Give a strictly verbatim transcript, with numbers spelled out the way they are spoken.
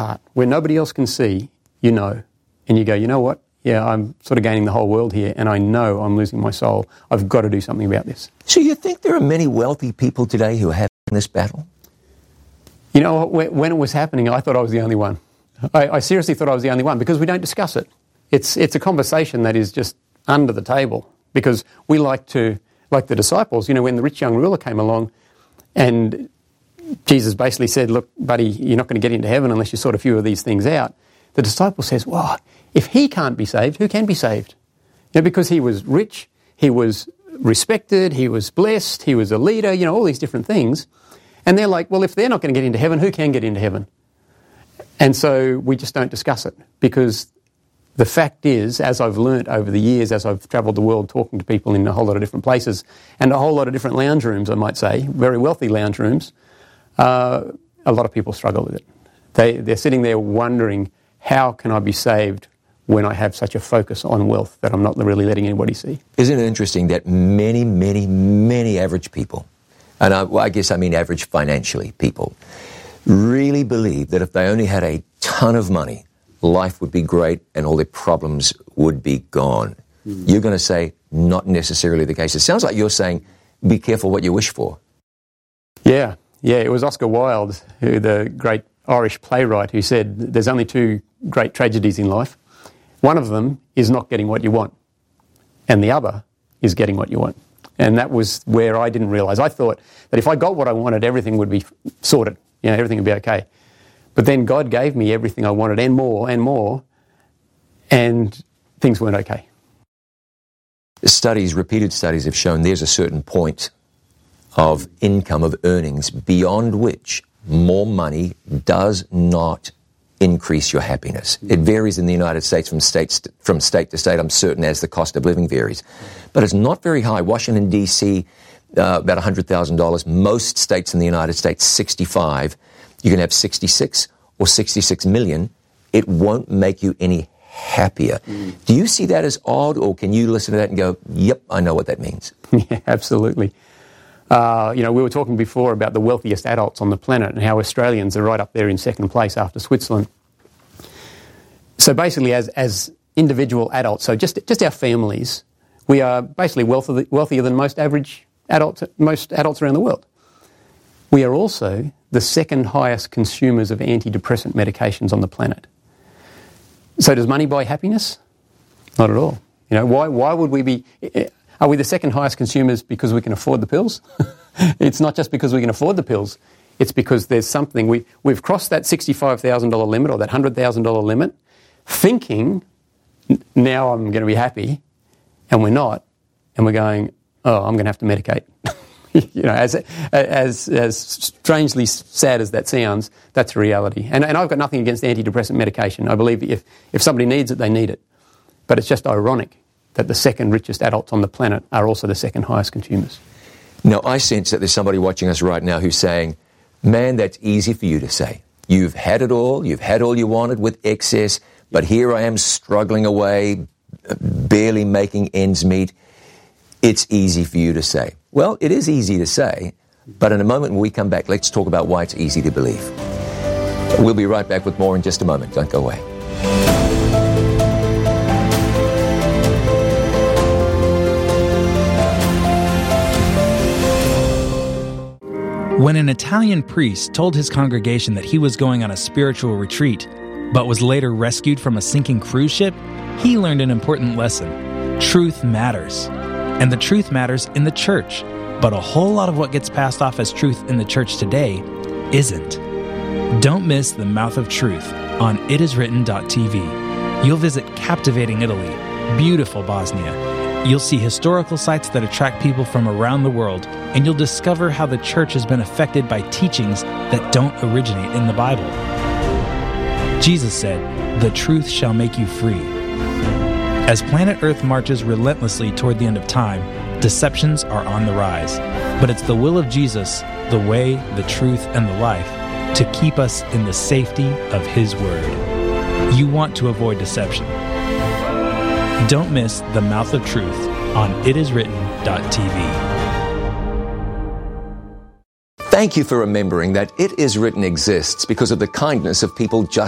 part where nobody else can see, you know, and you go, you know what? Yeah, I'm sort of gaining the whole world here, and I know I'm losing my soul. I've got to do something about this. So you think there are many wealthy people today who are having this battle? You know, when it was happening, I thought I was the only one. I, I seriously thought I was the only one because we don't discuss it. It's it's a conversation that is just under the table because we like to, like the disciples, you know, when the rich young ruler came along and Jesus basically said, look, buddy, you're not going to get into heaven unless you sort a few of these things out. The disciple says, well, if he can't be saved, who can be saved? You know, because he was rich, he was respected, he was blessed, he was a leader, you know, all these different things. And they're like, well, if they're not going to get into heaven, who can get into heaven? And so we just don't discuss it because the fact is, as I've learnt over the years, as I've travelled the world talking to people in a whole lot of different places and a whole lot of different lounge rooms, I might say, very wealthy lounge rooms, uh, a lot of people struggle with it. They, they're sitting there wondering, how can I be saved when I have such a focus on wealth that I'm not really letting anybody see? Isn't it interesting that many, many, many average people, and I, well, I guess I mean average financially people, really believe that if they only had a ton of money, life would be great and all their problems would be gone. Mm. You're going to say, not necessarily the case. It sounds like you're saying, be careful what you wish for. Yeah, yeah. It was Oscar Wilde, who the great Irish playwright, who said there's only two great tragedies in life. One of them is not getting what you want, and the other is getting what you want. And that was where I didn't realise. I thought that if I got what I wanted, everything would be sorted. You know, everything would be okay. But then God gave me everything I wanted and more and more, and things weren't okay. Studies, repeated studies have shown there's a certain point of income, of earnings, beyond which more money does not increase your happiness. It varies in the United States from state, from state to state, I'm certain, as the cost of living varies. But it's not very high. Washington, D C, uh, about one hundred thousand dollars. Most states in the United States, sixty-five. You can have sixty-six or sixty-six million. It won't make you any happier. Mm. Do you see that as odd, or can you listen to that and go, yep, I know what that means? Yeah, absolutely. Uh, you know, we were talking before about the wealthiest adults on the planet and how Australians are right up there in second place after Switzerland. So basically, as as individual adults, so just just our families, we are basically wealthier, wealthier than most average adults, most adults around the world. We are also the second highest consumers of antidepressant medications on the planet. So does money buy happiness? Not at all. You know, why why would we be... Are we the second highest consumers because we can afford the pills? It's not just because we can afford the pills. It's because there's something... We, we've crossed that sixty-five thousand dollars limit or that one hundred thousand dollars limit thinking, now I'm going to be happy, and we're not. And we're going, oh, I'm going to have to medicate. You know, as as as strangely sad as that sounds, that's reality. And and I've got nothing against antidepressant medication. I believe if, if somebody needs it, they need it. But it's just ironic that the second richest adults on the planet are also the second highest consumers. Now, I sense that there's somebody watching us right now who's saying, man, that's easy for you to say. You've had it all, you've had all you wanted with excess, but here I am struggling away, barely making ends meet. It's easy for you to say. Well, it is easy to say, but in a moment when we come back, let's talk about why it's easy to believe. We'll be right back with more in just a moment. Don't go away. When an Italian priest told his congregation that he was going on a spiritual retreat, but was later rescued from a sinking cruise ship, he learned an important lesson. Truth matters. And the truth matters in the church. But a whole lot of what gets passed off as truth in the church today isn't. Don't miss the Mouth of Truth on it is written dot t v. You'll visit captivating Italy, beautiful Bosnia. You'll see historical sites that attract people from around the world, and you'll discover how the church has been affected by teachings that don't originate in the Bible. Jesus said, "The truth shall make you free." As planet Earth marches relentlessly toward the end of time, deceptions are on the rise. But it's the will of Jesus, the way, the truth, and the life, to keep us in the safety of His Word. You want to avoid deception. Don't miss the Mouth of Truth on it is written dot t v. Thank you for remembering that It Is Written exists because of the kindness of people just